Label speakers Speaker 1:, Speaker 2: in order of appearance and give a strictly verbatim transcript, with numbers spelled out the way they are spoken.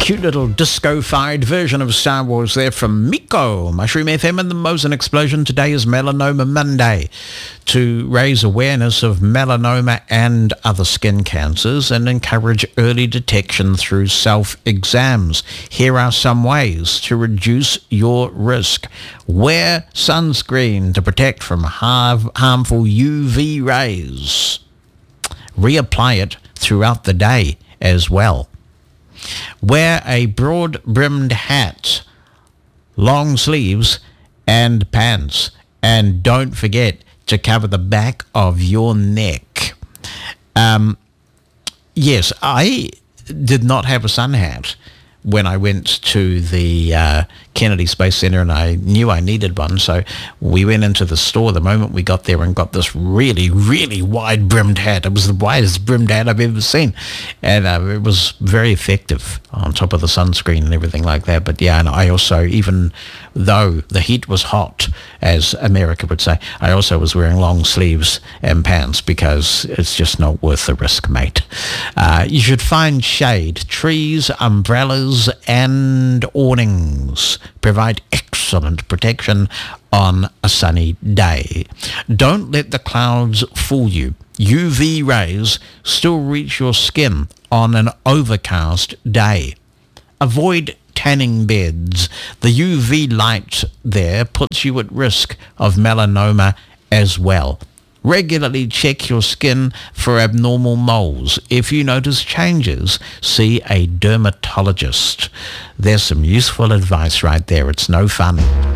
Speaker 1: Cute little disco-fied version of Star Wars there from Miko. Mushroom F M and the Mosen Explosion. Today is Melanoma Monday, to raise awareness of melanoma and other skin cancers and encourage early detection through self-exams. Here are some ways to reduce your risk. Wear sunscreen to protect from har- harmful U V rays. Reapply it throughout the day as well. Wear a broad-brimmed hat, long sleeves and pants, and don't forget to cover the back of your neck. Um, yes, I did not have a sun hat when I went to the uh, Kennedy Space Center, and I knew I needed one, so we went into the store the moment we got there and got this really, really wide-brimmed hat. It was the widest brimmed hat I've ever seen, and uh, it was very effective on top of the sunscreen and everything like that. But yeah, and I also, even though the heat was hot, as America would say, I also was wearing long sleeves and pants because it's just not worth the risk, mate. Uh, you should find shade. Trees, umbrellas, and awnings provide excellent protection on a sunny day. Don't let the clouds fool you. U V rays still reach your skin on an overcast day. Avoid tanning beds. The U V light there puts you at risk of melanoma as well. Regularly check your skin for abnormal moles. If you notice changes, see a dermatologist. There's some useful advice right there. It's no fun.